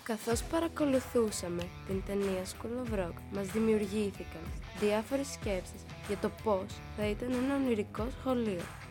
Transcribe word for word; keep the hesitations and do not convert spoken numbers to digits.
Καθώς παρακολουθούσαμε την ταινία School of Rock, μας δημιουργήθηκαν διάφορες σκέψεις για το πώς θα ήταν ένα ονειρικό σχολείο.